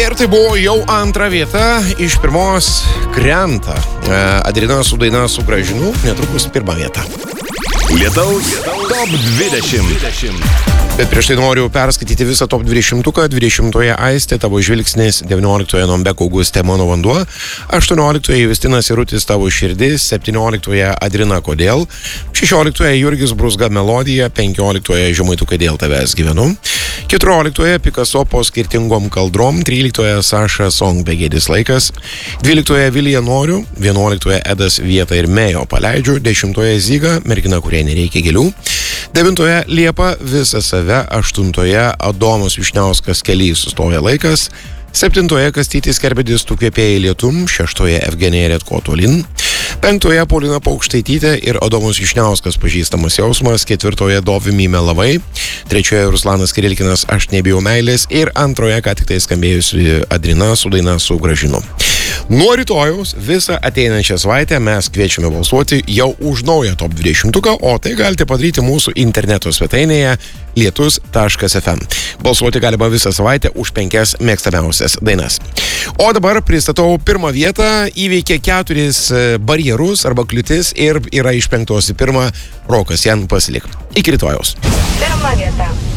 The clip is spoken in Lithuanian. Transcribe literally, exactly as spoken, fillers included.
Ir tai buvo jau antra vieta, iš pirmos krenta Adrina su daina Sugrąžinu, netrukus pirma vieta. Lietaus top dvidešimt. Bet prieš tai noriu perskaityti visą top dvidešimtuką. dvidešimtoje Aistė, Tavo žvilgsnis, devynioliktoje Nombeko Augustė, Mano vanduo, aštuonioliktoje Justinas Irutis, Tavo širdis, septynioliktoje Adrina Kodėl, šešioliktoje Jurgis Brūzga Melodija, penkioliktoje Žemaitukai dėl tavęs gyvenu, keturioliktoje Picasso po skirtingom kaldrom, tryliktoje Saša Song Begėdis laikas, dvyliktoje Vilija noriu, vienuoliktoje Edas Vietą ir Mėjo paleidžiu, dešimtoje Zyga, mergina, kuriai nereikia gėlių, devintoje Liepa visą save, aštuntoje Adomas Višniauskas Kely sustoja laikas, septintoje Kastytis Kerbedis Tu kvepėjai lietum, šeštoje Evgenija Redko tolin, penktoje Paulina Paukštaitytė ir Adomas Višniauskas Pažįstamas jausmas, ketvirtoje Dovimi Melavai, trečioje Ruslanas Kirilkinas Aš nebijau meilės ir antroje ką tik tai skambėjusi Adrina su daina Sugrąžinu. Nuo rytojaus visą ateinančią savaitę mes kviečiame balsuoti jau už naują top dvidešimtuką, o tai galite padaryti mūsų interneto svetainėje lietus taškas ef em. Balsuoti galima visą savaitę už penkias mėgstamiausias dainas. O dabar pristatau pirmą vietą, įveikė keturis barjerus arba kliūtis ir yra iš penktos į pirmą. Rokas Jan pasilik. Iki rytojaus. Pirma vieta.